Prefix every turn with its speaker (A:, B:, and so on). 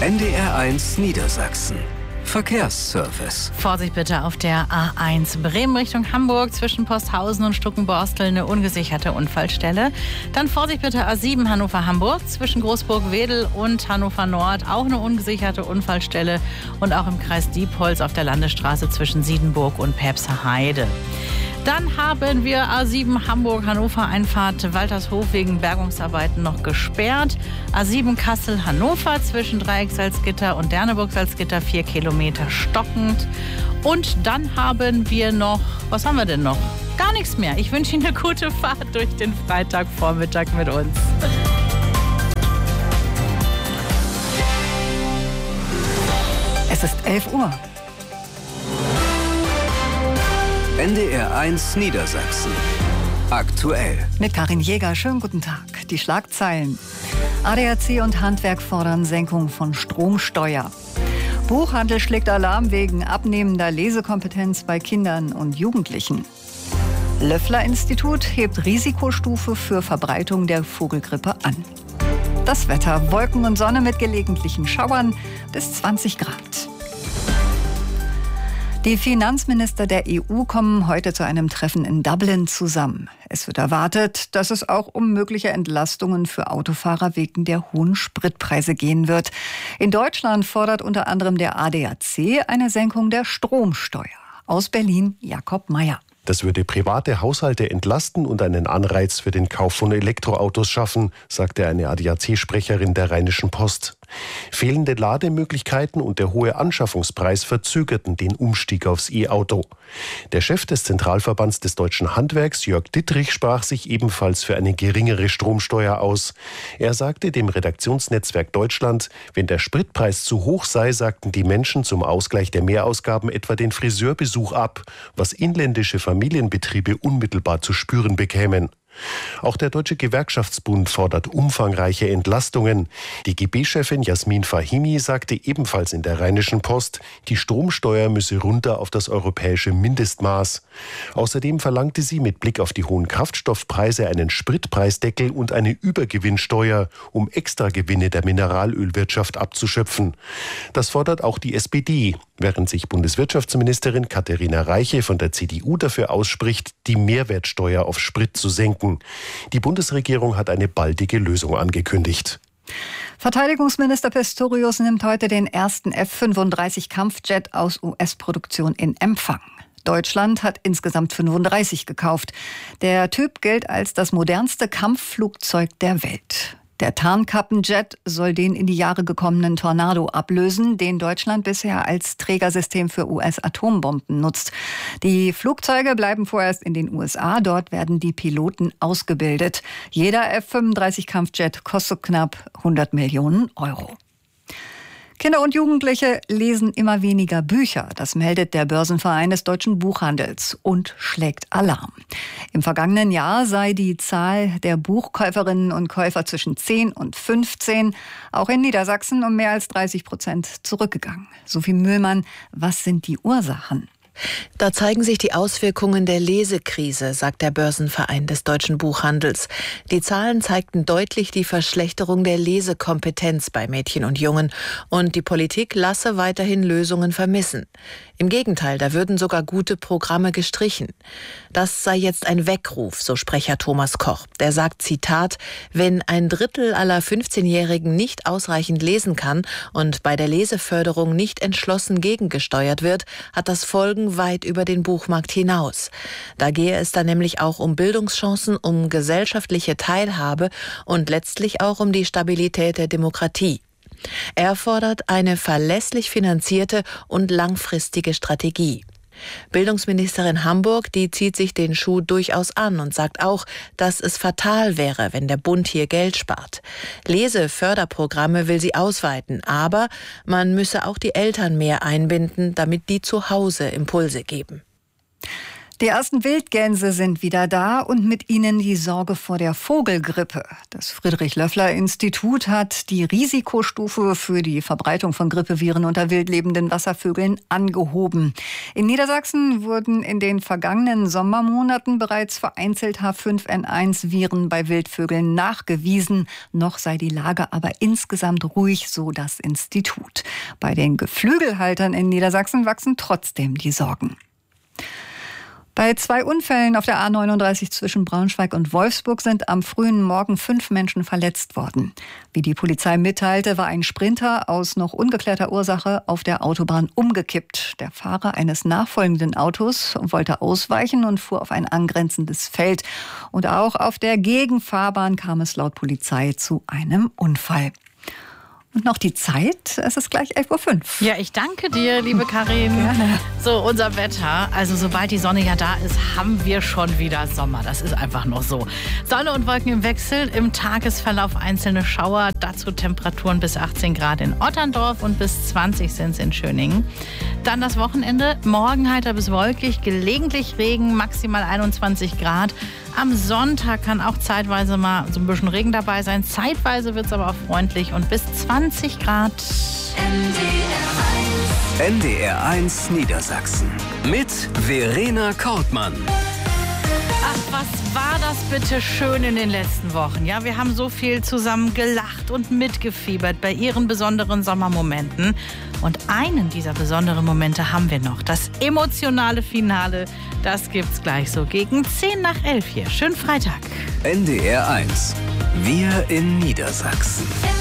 A: NDR1 Niedersachsen. Verkehrsservice.
B: Vorsicht bitte auf der A1 Bremen Richtung Hamburg zwischen Posthausen und Stuckenborstel eine ungesicherte Unfallstelle. Dann Vorsicht bitte A7 Hannover-Hamburg zwischen Großburg-Wedel und Hannover Nord auch eine ungesicherte Unfallstelle und auch im Kreis Diepholz auf der Landesstraße zwischen Siedenburg und Päpster Heide. Dann haben wir A7 Hamburg-Hannover-Einfahrt Waltershof wegen Bergungsarbeiten noch gesperrt. A7 Kassel-Hannover zwischen Dreieck-Salzgitter und Derneburg-Salzgitter 4 Kilometer stockend. Und dann haben wir noch, was haben wir denn noch? Gar nichts mehr. Ich wünsche Ihnen eine gute Fahrt durch den Freitagvormittag mit uns.
C: Es ist 11 Uhr.
A: NDR1 Niedersachsen. Aktuell.
C: Mit Karin Jäger, schönen guten Tag. Die Schlagzeilen. ADAC und Handwerk fordern Senkung von Stromsteuer. Buchhandel schlägt Alarm wegen abnehmender Lesekompetenz bei Kindern und Jugendlichen. Löffler-Institut hebt Risikostufe für Verbreitung der Vogelgrippe an. Das Wetter: Wolken und Sonne mit gelegentlichen Schauern bis 20 Grad. Die Finanzminister der EU kommen heute zu einem Treffen in Dublin zusammen. Es wird erwartet, dass es auch um mögliche Entlastungen für Autofahrer wegen der hohen Spritpreise gehen wird. In Deutschland fordert unter anderem der ADAC eine Senkung der Stromsteuer. Aus Berlin Jakob Meyer.
D: Das würde private Haushalte entlasten und einen Anreiz für den Kauf von Elektroautos schaffen, sagte eine ADAC-Sprecherin der Rheinischen Post. Fehlende Lademöglichkeiten und der hohe Anschaffungspreis verzögerten den Umstieg aufs E-Auto. Der Chef des Zentralverbands des deutschen Handwerks, Jörg Dittrich, sprach sich ebenfalls für eine geringere Stromsteuer aus. Er sagte dem Redaktionsnetzwerk Deutschland, wenn der Spritpreis zu hoch sei, sagten die Menschen zum Ausgleich der Mehrausgaben etwa den Friseurbesuch ab, was inländische Familienbetriebe unmittelbar zu spüren bekämen. Auch der Deutsche Gewerkschaftsbund fordert umfangreiche Entlastungen. Die GB-Chefin Jasmin Fahimi sagte ebenfalls in der Rheinischen Post, die Stromsteuer müsse runter auf das europäische Mindestmaß. Außerdem verlangte sie mit Blick auf die hohen Kraftstoffpreise einen Spritpreisdeckel und eine Übergewinnsteuer, um Extragewinne der Mineralölwirtschaft abzuschöpfen. Das fordert auch die SPD, während sich Bundeswirtschaftsministerin Katharina Reiche von der CDU dafür ausspricht, die Mehrwertsteuer auf Sprit zu senken. Die Bundesregierung hat eine baldige Lösung angekündigt.
C: Verteidigungsminister Pistorius nimmt heute den ersten F-35 Kampfjet aus US-Produktion in Empfang. Deutschland hat insgesamt 35 gekauft. Der Typ gilt als das modernste Kampfflugzeug der Welt. Der Tarnkappenjet soll den in die Jahre gekommenen Tornado ablösen, den Deutschland bisher als Trägersystem für US-Atombomben nutzt. Die Flugzeuge bleiben vorerst in den USA. Dort werden die Piloten ausgebildet. Jeder F-35-Kampfjet kostet knapp 100 Millionen Euro. Kinder und Jugendliche lesen immer weniger Bücher. Das meldet der Börsenverein des deutschen Buchhandels und schlägt Alarm. Im vergangenen Jahr sei die Zahl der Buchkäuferinnen und Käufer zwischen 10 und 15 auch in Niedersachsen um mehr als 30% zurückgegangen. Sophie Mühlmann, was sind die Ursachen?
E: Da zeigen sich die Auswirkungen der Lesekrise, sagt der Börsenverein des deutschen Buchhandels. Die Zahlen zeigten deutlich die Verschlechterung der Lesekompetenz bei Mädchen und Jungen. Und die Politik lasse weiterhin Lösungen vermissen. Im Gegenteil, da würden sogar gute Programme gestrichen. Das sei jetzt ein Weckruf, so Sprecher Thomas Koch. Der sagt, Zitat, wenn ein Drittel aller 15-Jährigen nicht ausreichend lesen kann und bei der Leseförderung nicht entschlossen gegengesteuert wird, hat das Folgen weit über den Buchmarkt hinaus. Da gehe es dann nämlich auch um Bildungschancen, um gesellschaftliche Teilhabe und letztlich auch um die Stabilität der Demokratie. Er fordert eine verlässlich finanzierte und langfristige Strategie. Bildungsministerin Hamburg, die zieht sich den Schuh durchaus an und sagt auch, dass es fatal wäre, wenn der Bund hier Geld spart. Leseförderprogramme will sie ausweiten, aber man müsse auch die Eltern mehr einbinden, damit die zu Hause Impulse geben.
C: Die ersten Wildgänse sind wieder da und mit ihnen die Sorge vor der Vogelgrippe. Das Friedrich-Löffler-Institut hat die Risikostufe für die Verbreitung von Grippeviren unter wildlebenden Wasservögeln angehoben. In Niedersachsen wurden in den vergangenen Sommermonaten bereits vereinzelt H5N1-Viren bei Wildvögeln nachgewiesen. Noch sei die Lage aber insgesamt ruhig, so das Institut. Bei den Geflügelhaltern in Niedersachsen wachsen trotzdem die Sorgen. Bei 2 Unfällen auf der A39 zwischen Braunschweig und Wolfsburg sind am frühen Morgen 5 Menschen verletzt worden. Wie die Polizei mitteilte, war ein Sprinter aus noch ungeklärter Ursache auf der Autobahn umgekippt. Der Fahrer eines nachfolgenden Autos wollte ausweichen und fuhr auf ein angrenzendes Feld. Und auch auf der Gegenfahrbahn kam es laut Polizei zu einem Unfall. Und noch die Zeit, es ist gleich 11:05 Uhr.
B: Ja, ich danke dir, liebe Karin.
C: Gerne.
B: So, unser Wetter. Also sobald die Sonne ja da ist, haben wir schon wieder Sommer. Das ist einfach noch so. Sonne und Wolken im Wechsel, im Tagesverlauf einzelne Schauer. Dazu Temperaturen bis 18 Grad in Otterndorf und bis 20 sind es in Schöningen. Dann das Wochenende. Morgen heiter bis wolkig, gelegentlich Regen, maximal 21 Grad. Am Sonntag kann auch zeitweise mal so ein bisschen Regen dabei sein. Zeitweise wird es aber auch freundlich und bis 20 Grad.
A: NDR1 Niedersachsen mit Verena Kortmann.
B: Ach, was war das bitte schön in den letzten Wochen? Ja, wir haben so viel zusammen gelacht und mitgefiebert bei ihren besonderen Sommermomenten. Und einen dieser besonderen Momente haben wir noch. Das emotionale Finale, das gibt's gleich so gegen 10:10 hier. Schönen Freitag.
A: NDR1. Wir in Niedersachsen.